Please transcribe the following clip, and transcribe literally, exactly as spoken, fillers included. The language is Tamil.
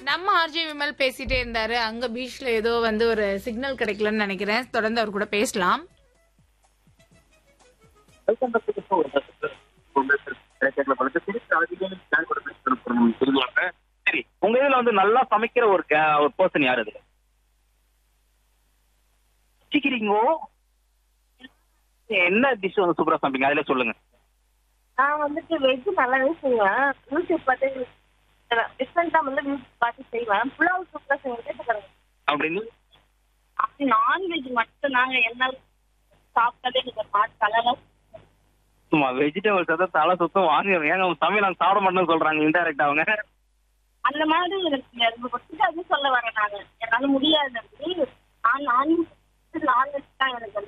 நம்ம ஆர்ஜே விமல் பேசிட்டே இருந்தாரு. அங்க பீச்ல ஏதோ வந்து ஒரு சிக்னல் கிடைக்கலன்னு நினைக்கிறேன். தொடர்ந்து அவர் கூட பேசலாம். சரி, உங்க இதுல வந்து நல்லா சமைக்கிற ஒரு கே- ஒரு பர்சன் யாரு இதுல? சிக்கிறீங்கோ என்ன டிஷ் வந்து சூப்பரா சமைப்பீங்க அதுல சொல்லுங்க. நான் வந்துட்டு வெஜ் நல்லாவே செய்வேன். யூடியூப் பார்த்து டிஃப்ரெண்டா வந்து யூடியூப் பார்த்து செய்வேன். புலாவ் சூப்பரா செய்வேன். அப்படின்னு அப்படி நான்வெஜ் மட்டும் நாங்க என்ன சாப்பிட்டாலே எனக்கு ஒரு மாதிரி கலரா சும்மா வெஜிடபிள்ஸ் ஏதாவது தலை சுத்தம் வாங்க ஏங்க அவங்க சமையல் நாங்க சாப்பிட மாட்டோம்னு சொல்றாங்க இன்டெரக்ட் அவங்க. அந்த மாதிரி எனக்கு எனக்கு ஃபர்ஸ்ட் அது சொல்ல வரேன். நாங்க என்னால முடியாது. நான் நான்வெஜ் நான்வெஜ் தான் எனக்கு